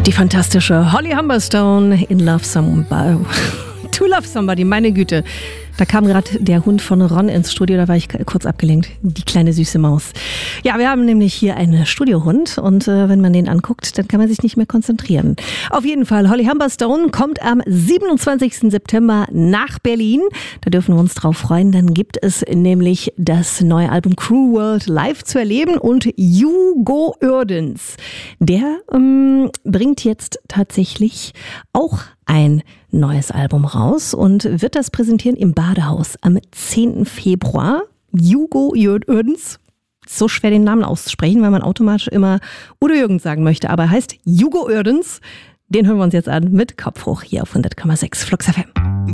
Die fantastische Holly Humberstone in Love Somebody. To Love Somebody, meine Güte. Da kam gerade der Hund von Ron ins Studio, da war ich kurz abgelenkt. Die kleine süße Maus. Ja, wir haben nämlich hier einen Studiohund und wenn man den anguckt, dann kann man sich nicht mehr konzentrieren. Auf jeden Fall, Holly Humberstone kommt am 27. September nach Berlin. Da dürfen wir uns drauf freuen. Dann gibt es nämlich das neue Album Cruel World live zu erleben und Hugo Uerdens. Der bringt jetzt tatsächlich auch ein neues Album raus und wird das präsentieren im Badehaus am 10. Februar. Hugo Uerdens. So schwer den Namen auszusprechen, weil man automatisch immer Udo Jürgens sagen möchte, aber er heißt Hugo Uerdens. Den hören wir uns jetzt an mit Kopf hoch hier auf 100,6 Flux FM.